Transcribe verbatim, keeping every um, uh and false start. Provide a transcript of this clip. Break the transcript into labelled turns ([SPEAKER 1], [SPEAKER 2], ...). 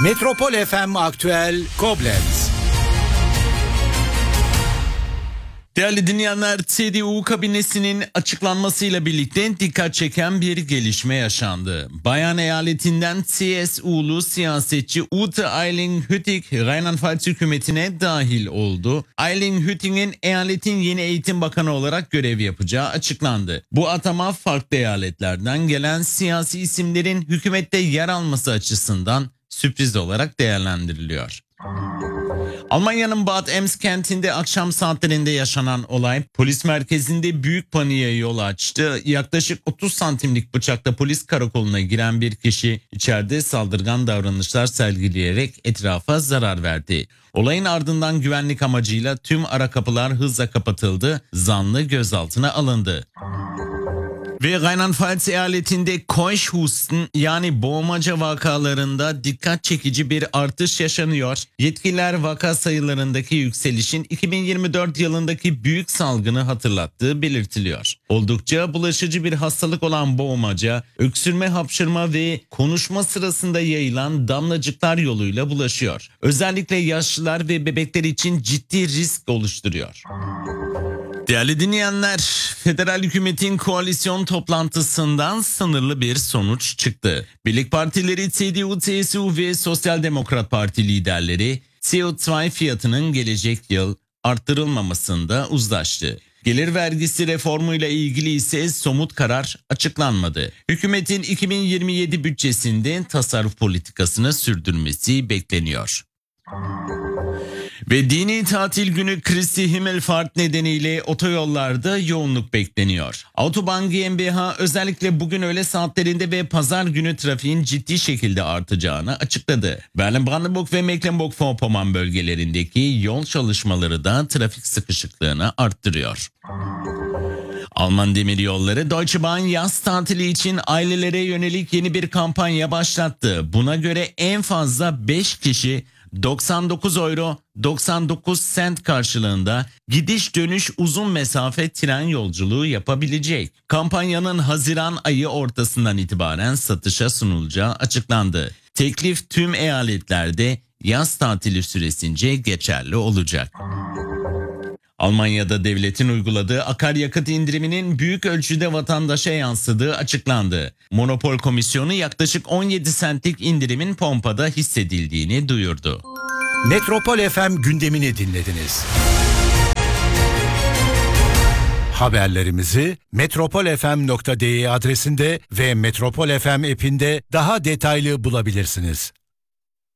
[SPEAKER 1] Metropol F M Aktüel Koblenz.
[SPEAKER 2] Değerli dinleyenler, C D U kabinesinin açıklanmasıyla birlikte dikkat çeken bir gelişme yaşandı. Bayan eyaletinden C S U'lu siyasetçi Ute Eiling-Hütting Rheinland-Pfalz hükümetine dahil oldu. Eiling-Hütting'in eyaletin yeni eğitim bakanı olarak görev yapacağı açıklandı. Bu atama farklı eyaletlerden gelen siyasi isimlerin hükümette yer alması açısından sürpriz olarak değerlendiriliyor. Almanya'nın Bad Ems kentinde akşam saatlerinde yaşanan olay polis merkezinde büyük paniğe yol açtı. Yaklaşık otuz santimlik bıçakla polis karakoluna giren bir kişi içeride saldırgan davranışlar sergileyerek etrafa zarar verdi. Olayın ardından güvenlik amacıyla tüm ara kapılar hızla kapatıldı. Zanlı gözaltına alındı. Ve Rheinland-Pfalz eyaletinde Keuschhusten yani boğmaca vakalarında dikkat çekici bir artış yaşanıyor. Yetkililer vaka sayılarındaki yükselişin iki bin yirmi dört yılındaki büyük salgını hatırlattığı belirtiliyor. Oldukça bulaşıcı bir hastalık olan boğmaca, öksürme, hapşırma ve konuşma sırasında yayılan damlacıklar yoluyla bulaşıyor. Özellikle yaşlılar ve bebekler için ciddi risk oluşturuyor. Değerli dinleyenler, federal hükümetin koalisyon toplantısından sınırlı bir sonuç çıktı. Birlik partileri C D U, C S U ve Sosyal Demokrat Parti liderleri C O iki fiyatının gelecek yıl arttırılmamasında uzlaştı. Gelir vergisi reformuyla ilgili ise somut karar açıklanmadı. Hükümetin iki bin yirmi yedi bütçesinde tasarruf politikasını sürdürmesi bekleniyor. Ve dini tatil günü Kristi Himmelfahrt nedeniyle otoyollarda yoğunluk bekleniyor. Autobahn GmbH özellikle bugün öğle saatlerinde ve pazar günü trafiğin ciddi şekilde artacağını açıkladı. Berlin-Brandenburg ve Mecklenburg-Vorpommern bölgelerindeki yol çalışmaları da trafik sıkışıklığını arttırıyor. Alman Demiryolları Deutsche Bahn yaz tatili için ailelere yönelik yeni bir kampanya başlattı. Buna göre en fazla beş kişi doksan dokuz euro doksan dokuz sent karşılığında gidiş dönüş uzun mesafe tren yolculuğu yapabilecek. Kampanyanın Haziran ayı ortasından itibaren satışa sunulacağı açıklandı. Teklif tüm eyaletlerde yaz tatili süresince geçerli olacak. Almanya'da devletin uyguladığı akaryakıt indiriminin büyük ölçüde vatandaşa yansıdığı açıklandı. Monopol Komisyonu yaklaşık on yedi sentlik indirimin pompada hissedildiğini duyurdu.
[SPEAKER 1] Metropol F M gündemini dinlediniz. Haberlerimizi metropol f m nokta d e adresinde ve Metropol F M app'inde daha detaylı bulabilirsiniz.